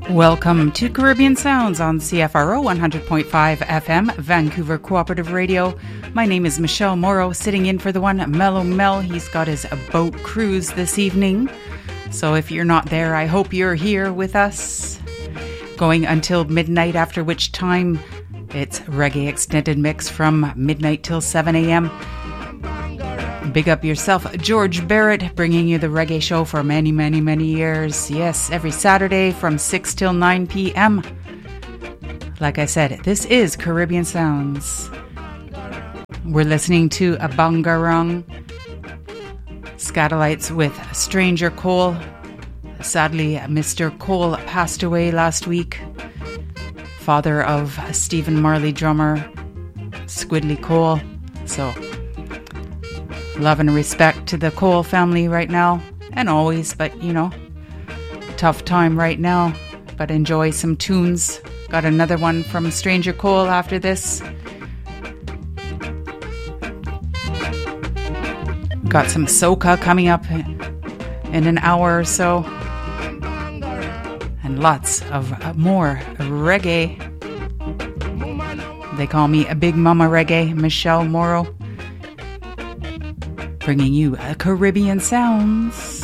Welcome to Caribbean Sounds on CFRO 100.5 FM, Vancouver Cooperative Radio. My name is Michelle Morrow, sitting in for the one Mellow Mel. He's got his boat cruise this evening. So if you're not there, I hope you're here with us. Going until midnight, after which time it's Reggae Extended Mix from midnight till 7 a.m. Big up yourself, George Barrett, bringing you the reggae show for many, many, many years. Yes, every Saturday from 6 till 9 p.m. Like I said, this is Caribbean Sounds. We're listening to a Bangarang, Scatolites with Stranger Cole. Sadly, Mr. Cole passed away last week. Father of Stephen Marley drummer, Squidly Cole. So, love and respect to the Cole family right now, and always, but you know, tough time right now, but enjoy some tunes. Got another one from Stranger Cole after this. Got some soca coming up in an hour or so, and lots of more reggae. They call me a Big Mama Reggae, Michelle Morrow, bringing you Caribbean Sounds.